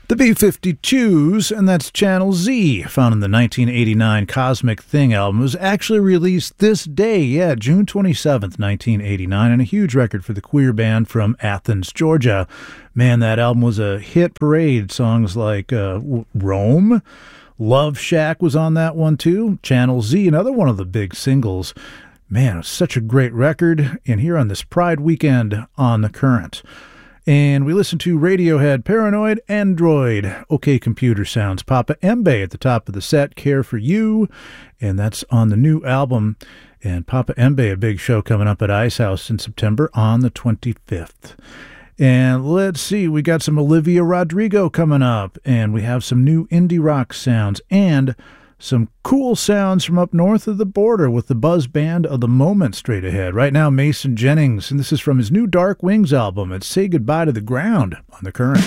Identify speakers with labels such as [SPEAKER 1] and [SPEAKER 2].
[SPEAKER 1] The B-52s, and that's Channel Z, found in the 1989 Cosmic Thing album. It was actually released this day, June 27th, 1989, and a huge record for the queer band from Athens, Georgia. Man, that album was a hit parade. Songs like Rome, Love Shack was on that one too, Channel Z, another one of the big singles. Man, it was such a great record, and here on this Pride weekend on The Current. And we listened to Radiohead, Paranoid, Android, OK Computer Sounds, Papa Embe at the top of the set, Care for You, and that's on the new album. And Papa Embe, a big show coming up at Ice House in September on the 25th. And let's see, we got some Olivia Rodrigo coming up, and we have some new indie rock sounds, and some cool sounds from up north of the border with the buzz band of The Moment straight ahead. Right now, Mason Jennings, and this is from his new Dark Wings album. It's Say Goodbye to the Ground on The Current.